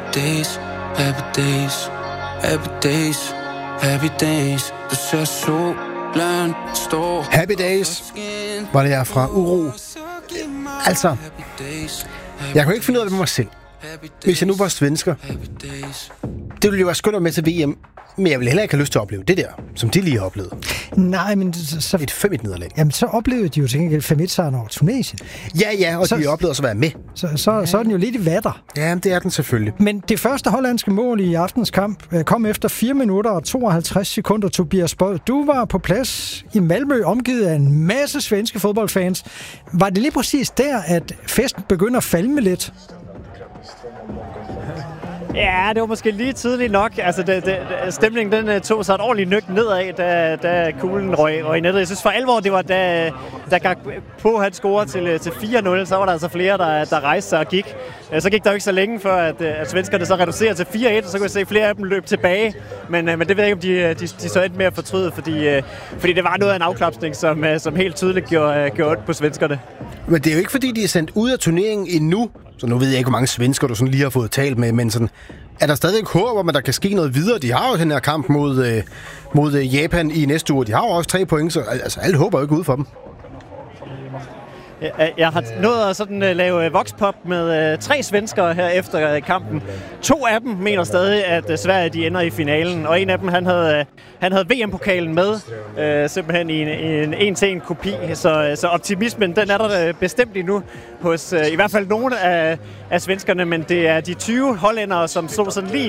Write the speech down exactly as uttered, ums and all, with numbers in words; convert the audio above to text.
days, happy days, happy days, happy days. Du ser solen stå. Happy days var det her fra Uro. Altså, jeg kunne ikke finde ud af det med mig selv. Hvis jeg nu var svensker, det ville jo være skønt at med til V M, men jeg ville heller ikke have lyst til at opleve det der, som de lige har oplevet. Nej, men så... Et fem et nederlag. Jamen, så oplevede de jo til gengæld fem et-sejren over Tunesien. Ja, ja, og så, de oplevede også at være med. Så, så, ja. så er den jo lidt i vatter. Ja, det er den selvfølgelig. Men det første hollandske mål i aftens kamp kom efter fire minutter og tooghalvtreds sekunder. Tobias Bold, du var på plads i Malmø, omgivet af en masse svenske fodboldfans. Var det lige præcis der, at festen begynder at falme lidt? Ja, det var måske lige tidligt nok. Altså, det, det, stemningen den tog sig et ordentligt nyk nedad, da, da kuglen røg, røg i nettet. Jeg synes for alvor, det var da, da Gakpo havde scoret til, til fire nul, så var der altså flere, der, der rejste sig og gik. Så gik der jo ikke så længe før, at, at svenskerne så reducerede til fire et, og så kunne jeg se flere af dem løbe tilbage. Men, men det ved jeg ikke, om de, de, de så endte med at fortryde, fordi, fordi det var noget af en afklapsning, som, som helt tydeligt gjorde, gjorde ondt på svenskerne. Men det er jo ikke, fordi de er sendt ud af turneringen endnu. Så nu ved jeg ikke, hvor mange svensker du sådan lige har fået talt med, men sådan, er der stadig håb om, at der kan ske noget videre? De har jo den her kamp mod, øh, mod øh, Japan i næste uge. De har jo også tre point, så altså, alle håber jo ikke ud for dem. Jeg, jeg har nået at sådan, uh, lave voxpop med uh, tre svenskere her efter uh, kampen. To af dem mener stadig, at uh, Sverige de ender i finalen, og en af dem han havde, uh, han havde V M-pokalen med, uh, simpelthen i en, i en en-til-en kopi. Så, så optimismen den er der uh, bestemt endnu hos uh, i hvert fald nogle af, af svenskerne, men det er de tyve hollændere, som stod sådan lige